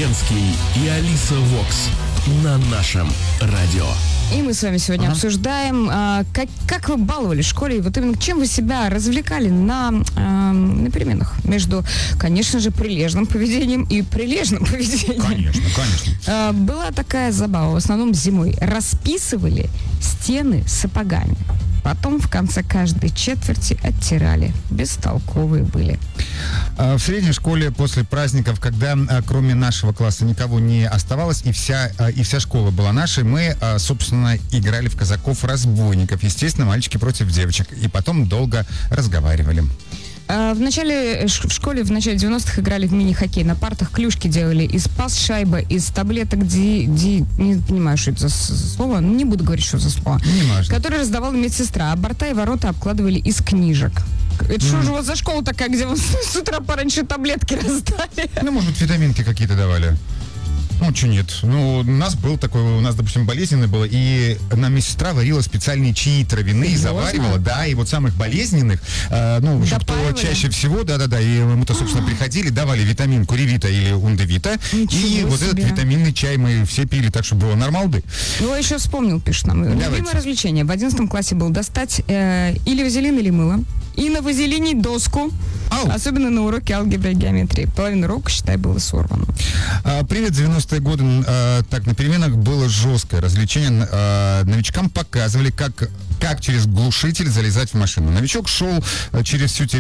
Ленский и Алиса Вокс на нашем радио. И мы с вами сегодня обсуждаем, как вы баловали в школе, и вот именно чем вы себя развлекали на переменах между, конечно же, прилежным поведением и прилежным поведением. Конечно. Была такая забава, в основном зимой. Расписывали стены сапогами. Потом в конце каждой четверти оттирали. Бестолковые были. В средней школе после праздников, когда кроме нашего класса никого не оставалось, и вся школа была нашей, мы, собственно, играли в казаков-разбойников. Естественно, мальчики против девочек. И потом долго разговаривали. В начале 90-х играли в мини-хоккей. На партах клюшки делали из пас-шайба, из таблеток не понимаю, что это за слово, не буду говорить, что за слово. Которые раздавала медсестра, а борта и ворота обкладывали из книжек. Это что же у вас за школа такая, где вы с утра пораньше таблетки раздали? Может быть, витаминки какие-то давали. Что нет. У нас, допустим, болезненное было, и нам медсестра варила специальные чаи травяные, и заваривала, и вот самых болезненных, что чаще всего, и мы-то, собственно, приходили, давали витаминку Ревита или Ундевита, и вот этот витаминный чай мы все пили, так что было нормалды. Еще вспомнил, пишет нам. Любимое развлечение в 11 классе было достать или вазелин, или мыло, и на вазелине доску, особенно на уроке алгебры и геометрии. Половина урока, считай, было сорвано. Привет, 90-е годы. На переменах было жесткое развлечение. Новичкам показывали, как через глушитель залезать в машину. Новичок шел через всю территорию